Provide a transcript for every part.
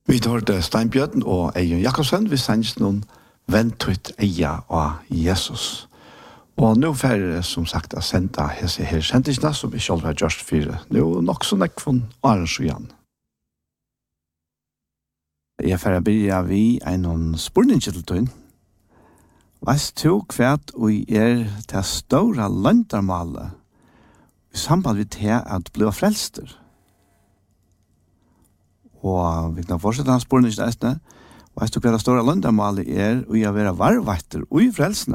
Vi tar Steinbjørn og Eion Jakobsen, vi sender noen ventutt eia av Jesus. Og nå får som sagt å sende hese her kjentisene, som vi selv har gjort for nå nok så nekk von Arensjøen. Jeg får begynne vi en spørning til tøyen. Veist du hvert og til store landarmalet i samband med det at bli frelster? Og vi kan fortsette hans spørning til æstene. Veist du hva det store landarmalet og å være varvatter og i frelsene?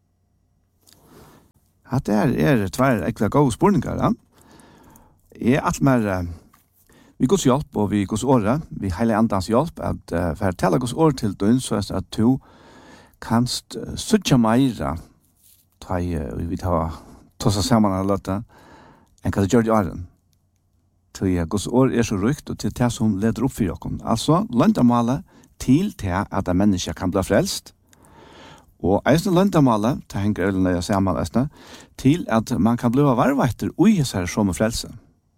At det tvær ekvile gode spørninger. Ja? Alt mer vi Guds hjelp og vi Guds åre, vi hele andans hjelp, at for å tale Guds åre til døgn, så er det at du kanst søtja meira vi tar tossa saman av løtta enn hva det gjør i åren. Guds år så rykt og til det som leder opp for jokken. Altså, landarmalet til det at en menneske kan bli frelst, og eisne landarmalet, det henger øyne nøye saman eisne, til at man kan bli varvaiter og i seg som frelse.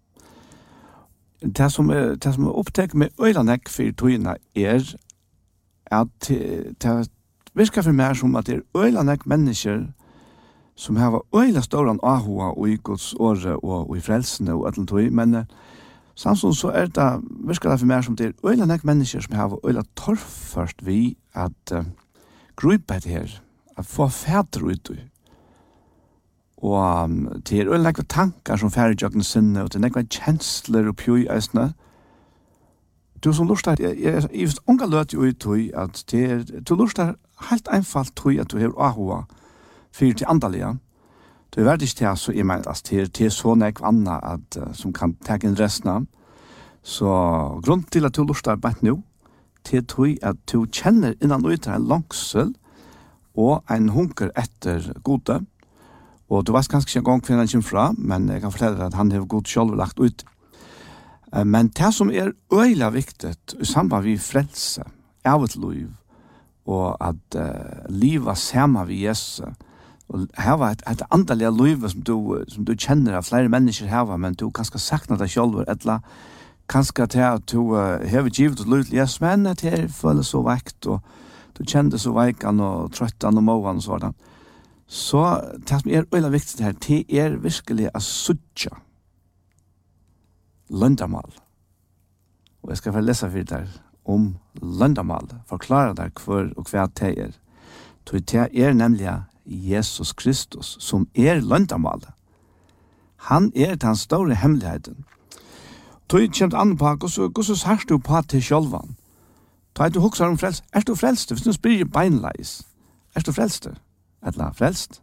Det som er opptatt med øylandekk for togene at det virker for meg som at det øylandekk mennesker som har øyla stor ahoa og i Guds åre og i frelsene og etter tog, men samtidig så det virker det for meg som det øylandekk mennesker som har øyla torrførst vi at gruppe det her, at få fæter ut i. Og det øylandekk tankar som færre jøkken sinne, og det nekva kjensler og pjøy eisne. Du som lustar, jeg vet unga løt jo i tog, at du lustar helt einfalt tog at du har ahoa fyrir til andalega. Du er ikke til så i meg, det så nekva anna som kan teke inn resten. Så grunn til at du lustar bænt nå, til tog at du kjenner innan ut en langsel og en hunker etter gode. Og du vet kanskje ikke en gang kvinner kommer fra, men jeg kan fortelle deg at han har god selv lagt ut. Men det som øyla viktig i samband med frelse, av et liv, og at livet sammen med Jesus, og hava et andalige liv som du kjenner av flere mennesker hava, men du kanskje sakna deg selv, eller kanskje til at du har givet et liv til Jesus, men det føles så vekt, og du kjenner så veikan og trøttan og måan og sådan. Så det som øyla viktig her, det virkelig å suttja landarmal. Og jeg skal få lese for deg om landarmal, forklare deg hvor og hva det det nemlig Jesus Kristus som landarmal. Han den store hemmeligheten. Du kjent an på, hvordan sørst du på til sjølvan? Du hokser om frelst. Du frelst? Hvis du spyrir beinleis, du frelst? Eller frelst?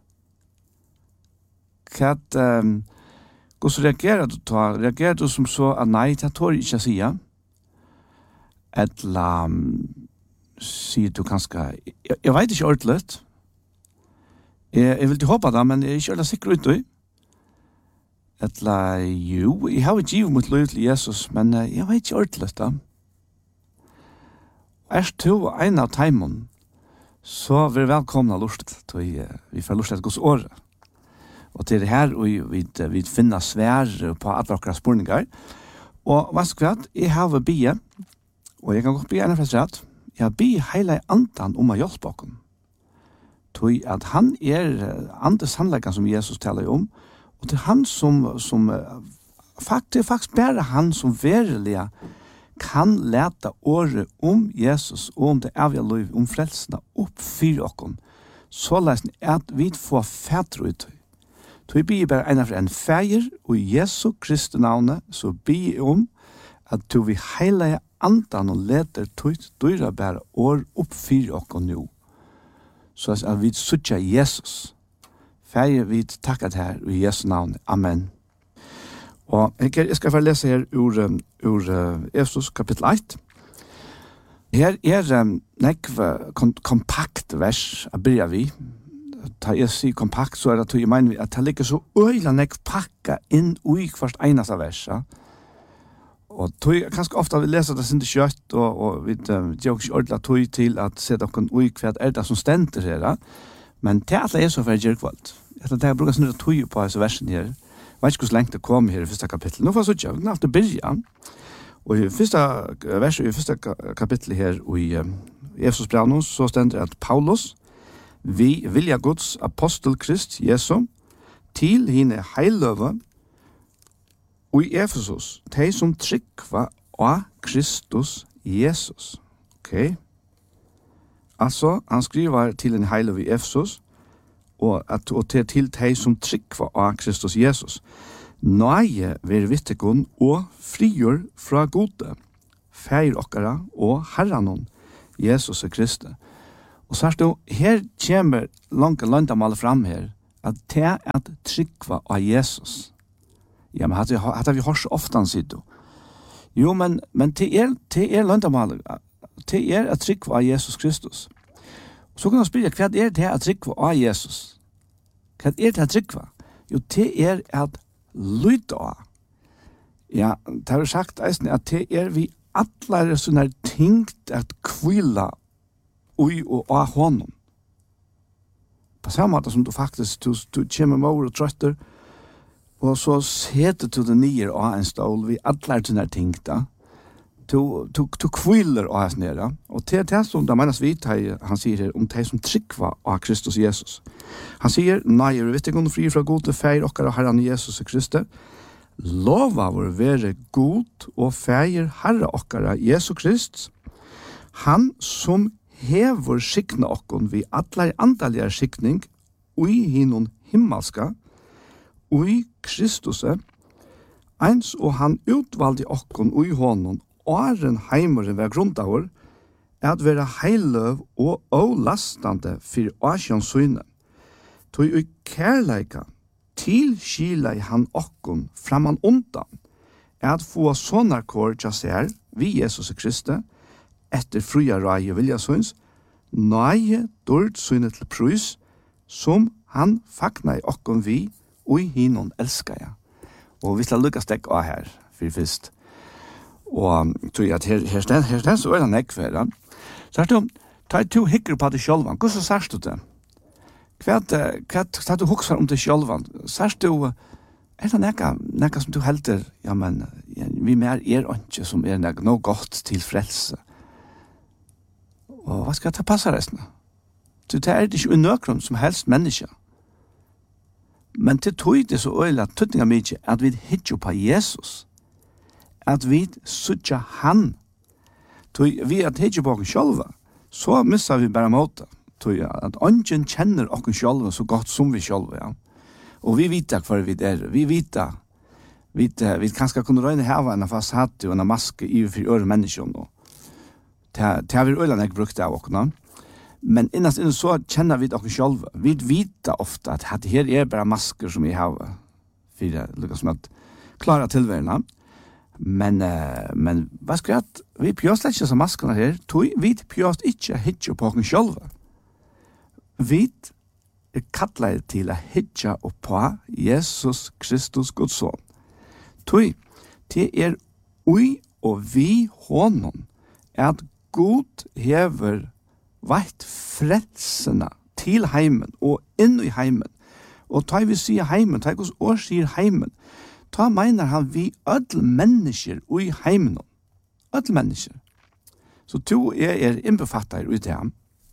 Hvordan reagerer du da? Reagerer du som så at nei, det tår jeg ikke å si? Eller sier du kanskje, jeg vet ikke ordentlig. Jeg vil ikke håpe det, men jeg er ikke ordentlig sikker ut. Eller jo, jeg har ikke givet mot liv til Jesus, men jeg vet ikke ordentlig da. Du en av teimen, så er vi velkomna lust til vi får lust til Guds åre. Og til det her vi finner svær på alle dere spørninger. Og hva skal vi jeg har bie, og jeg kan godt bie en av rett. Jeg har bie hele andan om å hjelpe dere. Til at han andes handleggene som Jesus taler om, og til han som faktisk bare han som verilig kan leta året om Jesus og om det evige liv, om frelsene opp for oss, så lesen at vi får fætre ut. Så vi blir bare en feir, og i Jesu Kristi navnet, så blir jeg om at du vil heile andan og leter tøyt dyra bare år opp for oss nå. Så at vi suttja Jesus. Feir vi takket her i Jesu navnet. Amen. Og jeg skal få lese her ur Efesos kapittel 1. Her nekve kompakt vers å byrja vi. Da jeg sier kompakt, så det jeg mener at det ligger så øyla nekve pakka inn ui hvert eneste vers. Ja? Og jeg kanskje ofte vil lese det sin til kjøtt, og vi gjør ikke ordentlig tog til at se dere ui hvert det som stender her. Ja? Men det er så for gjørkvalt. Det jeg bruker sånn tog på disse versen her. Jeg vet ikke hvor lenge det kom her i første kapittel. Nå får jeg så ikke, vi kan alltid begynne. Og i första verset i första kapitlet här i Efesos brev så ständer att Paulus vi vilja Guds apostel Krist Jesu til hine heiløve og i Efesos de som tryggva av Kristus Jesus. Ok? Altså, han skriver til en heiløve i Efesos og til de som tryggva av Kristus Jesus. Nøye ver vittekon og frigjør fra gode, feir okkara og herranon, Jesus og Kristus. Og så her kommer langt landamal fram her, at det er at tryggva av Jesus. Ja, men hadde vi hørt så ofte han sier. Jo, men det er landamal, det er at tryggva av Jesus Kristus. Så kan man spørre, hva er det at tryggva av Jesus? Hva er det at tryggva? Jo, det er at lyda av. Ja, det har sagt at det er vi atler sånne tingt at kvila ui og av honom. På samme måte som du faktisk du kommer med og trøtter, og så setter du det nye av en stål, vi atler sånne tingt, du kviler av hans nere, og til det som det menes vidt, han sier her, om det som tryggva av Kristus Jesus. Han sier, nei, vi vet ikke fri fra gode feir okkar og herran Jesus Kristus, lova vår være god og feir herra okkar Jesus Kristus, han som hever skikna okkon vi atler andaliga skikning ui hinon himmelska ui Kristus eins og han utvalde okkon ui honon åren heimuren ved grundavur at vera heiløv og avlastande for asjonsyne tog ui kærleika tilskilei han okkon framan undan at få sonarkår tja ser vi Jesus Kristus etter fria rai og viljasyns, nøye dård synet til prøys, som han fakna i okkon vi, og i hinon elskar jeg. Og vi skal lykkes dekk av her, for først. Og tror jeg at her stend så er han ekvera. Så er det ta to hikker på det sjølvan. Hvordan sørst du det? Hva tar du hokser om det sjølvan? Sørst du, er det nekka som du helter, ja, men vi mer er ikke som er noe godt til frelse. Og hva skal jeg ta passe resten? Så det er ikke unøkron som helst menneske. Men til tog det så øyla tøtninga mykje at vi hittar på Jesus. At vi sutja han. Vi at hittar på oss sjálva, så missar vi bare måte. At ungen kjenner oss sjálva så godt som vi sjálva, ja. Og vi vet hva vi er. Vi kanskje kunne røyne heva en fasade og en maske i for øre mennesker nå. Det har vi øyland ikke brukt av okna. Men innast så kjenner vi okkur sjálv. Vi vet ofta at her er bare masker som vi har for lukka som at klara tilværende. Men hva skal jeg at vi pjøst ikke som maskerna her, vi pjøst ikke hitja på okkur sjálv. Vi er kattleid til å hitja på Jesus Kristus Guds son. Det er ui og vi honom at God hever veit frelsena til heimen og inn i heimen. Og ta vi sier heimen, ta hos år sier heimen, ta mener han vi ødel mennesker i heimen. Ødel mennesker. Så to er innbefattar ut til ham.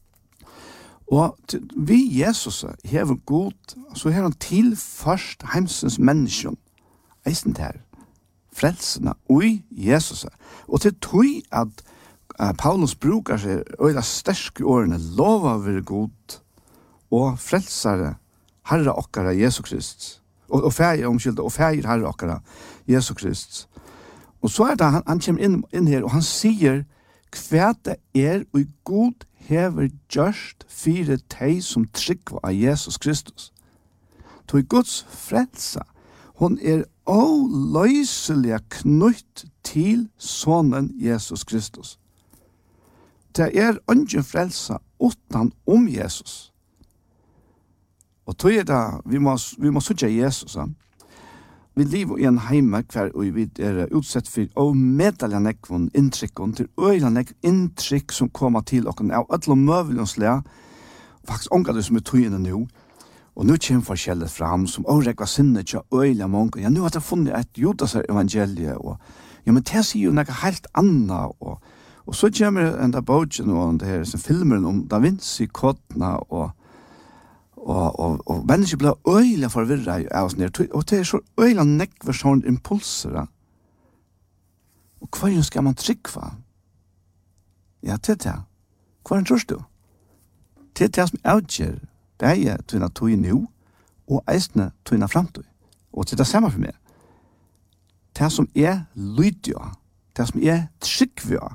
Og vi Jesus hever God, så hever han til først heimsens mennesker. Eisen der. Frelsena i Jesus. Og til tog at Paulus brukar seg øyla sterske årene lova over god og frelsare herra okkara Jesus Krist og feir herra okkara Jesus Krist. Og så er det han kommer inn her og han sier hva det er og god hever gjørst fire teg som tryggva av Jesus Kristus. Tog Guds frelsa hon er oløyselig knytt til sonen Jesus Kristus. Det er ingen frelsa utan Jesus. Og tog det, vi må sutja Jesus. Vi lever i en heime hver vi er utsett for å medalja nekvån inntrykkon til øyla nekvån inntrykk som kommer til okken av alle møvelonslega, faktisk omgad det som er tøyene nå. Og nå kommer forskjellet fram som årekva sinne til øyla mange. Ja, nå har jeg funnet et Judas evangelie, og Ja, men det sier jo noe helt annet, og så kommer en av bogen og det her filmen om Da Vinci-kodene, og mennesker blir øyelig forvirret av oss ned, og det så øyelig nekver sånne impulser. Og hva skal man trykke? Ja, det. Hva tror du? Det som avgjør, det tøyna tøy nå, og eisne tøyna framtøy. Og det samme for meg. Det som lydja, det som tryggvja.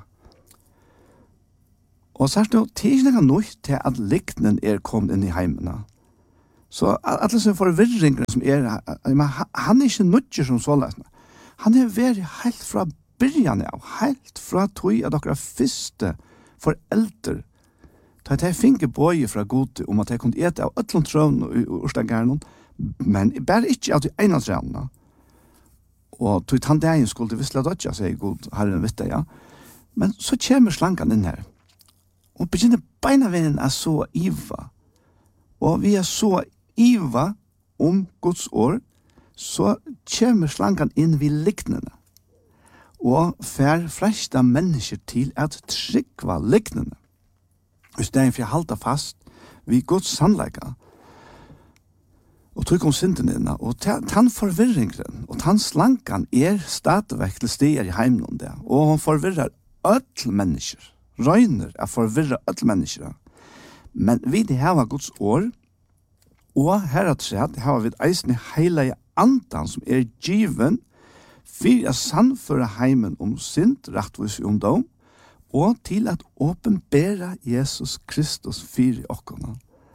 Og så det ikke noe nødt til at liknen kommet inn i heimene. Så alle som forvirringer som han ikke nødt som så løsende. Han vært helt fra byrjan av, helt fra tøy av dere første foreldre. Da jeg finner bøye fra Gode om at jeg kunne ete av øtlund trøvn og urstagærnen, men bare ikke av de ene trøvnene. Og tog han dagen skulle vissla dødja, sier God, herren vet det, ja. Men så kommer slankan inn her. Og begynner beinavennen så iva. Og vi så iva om Guds år, så kommer slankan inn vid liknene. Og fær flesta mennesker til at tryggva liknene. I stedet for å halda fast vid Guds sannleika. Og tryggva om synden inna. Og tann forvirringen, og tann slankan stadigvæk til stier i heimen det. Og hon forvirrar öll mennesker. Røyner forvirra öll mennesker. Men vi det hava Guds år, og her at sett hava vi eisne heilige andan som given for å sannføre heimen om synd, rettvis ungdom, og til at åpenbæra Jesus Kristus for okkona.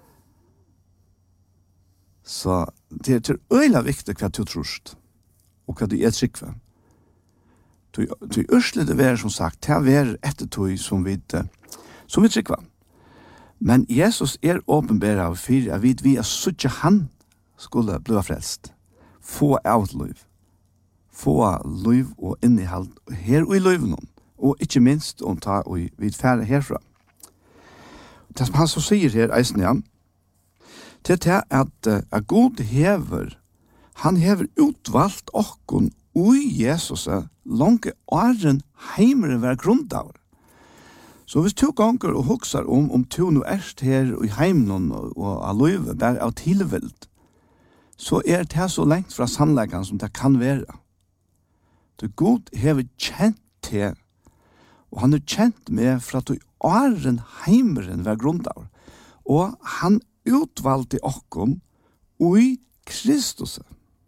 Så det øyla viktig hva du trorst, og hva du tryggve. Du ørslet det være, som sagt, det være etter tog som vi tryggve. Men Jesus åpenbæra for at vi suttje han skulle bli frelst, få av liv, få liv og innehald her og i liven, og ikke minst om ta og vi færre herfra. Det som han så sier her, eisen ja, det at God han hever utvalgt okkon ui Jesus langt åren heimere være grundaver. Så hvis to ganger og huksar om to nå her i heimen og av løyve, bare av tilvild, så det så lengt fra sannleggen som det kan være. Så God hever kjent til, og han kjent med fra at åren heimeren var grundaver, og han utvalgte okkon ui Kristus.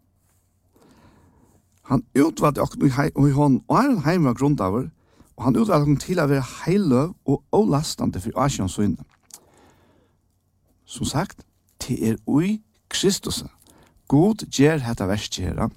Han utvalgte okkon ui hon åren heimeren var grundaver, og han utvalgte okkon til å være heiløv og avlastande for asjonsynet. Som sagt, det ui Kristus. God gjer hetta verst gjerra.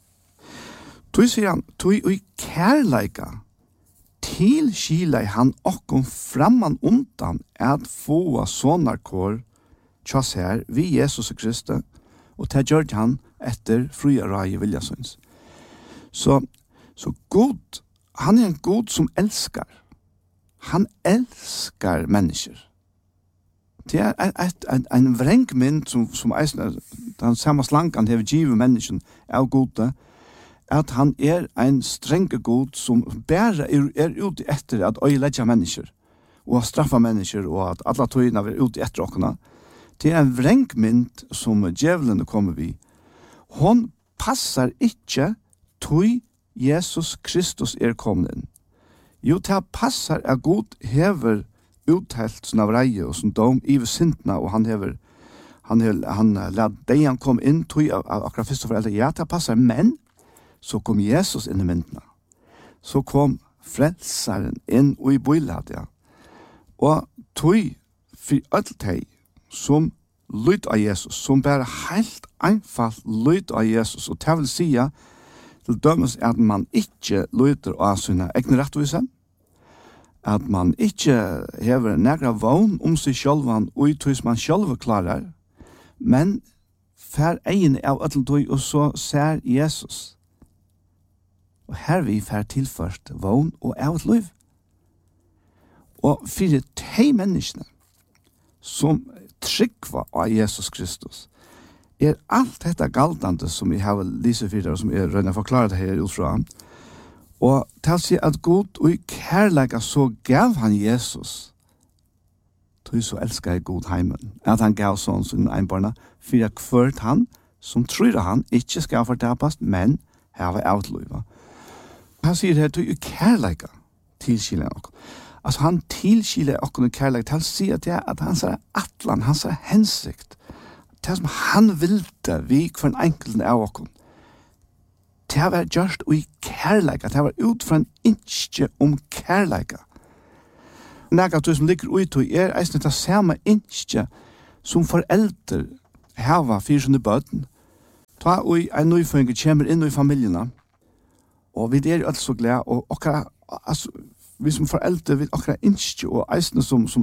Tui sier han, tui ui kærleika, til skilei han okkon framman undan at få sonarkår tjass her vi Jesus Kristus, og det gjør han etter fria rai viljasyns. Så God, han en God som elskar. Han elskar mennesker. Det en vrengmynd som eisner, den samme slankan hever givet mennesken av gode, at han en strenge god som bare ute etter at øyeledja mennesker, og straffa mennesker, og at alle tøyene er ute etter okkene. Det en vrengmynd som djevlene kommer vi. Hon passar ikke tøy Jesus Kristus kommet inn. Jo, det passar at god hever uthelt sånn av reie og sånn dom i sintna, og han lad deg han kom inn tøy av akkurat første foreldre. Ja, det passar, men så kom Jesus inn i myndene. Så kom frelsaren inn og i bøylad, ja. Og tøy for alt teg som lyd av Jesus, som bare helt einfalt lyd av Jesus, og det vil sige til dømes at man ikke lyder av sine egne rettvise, at man ikke hever negra vogn om seg sjølvan og i tøys man sjølve klarer, men fær egen av ødeltøy og så ser Jesus. Og her vi fær tilførst vogn og av et liv. Og for de menneskene som tryggva av Jesus Kristus, alt dette galtande som vi har lyset for og som røyner forklaret her utfra. Og til å si at God og i kærleika så gav han Jesus. Tog så elskar God heimen. At han gav sånn sin einbarna, for jeg kvørt han, som tror han, ikke skal fortapast, men hava avtløyva. Han sier her, tog i kærleika tilskilja okkur. Altså han tilskilja okkur kærleika, til å si at hans er atlan, hans er hensikt, det som han vilte vi for en enkelten av okkur. Det var just i kærleika, det var ut fra en innskje om kærleika. Nega du som ligger ut og eisne det samme innskje som foreldre hava fyrir sånne bøten. Ta og en nøyføring kommer inn i familiene, og vi er jo alt så glede, og vi som foreldre vil akkurat innskje, og eisne som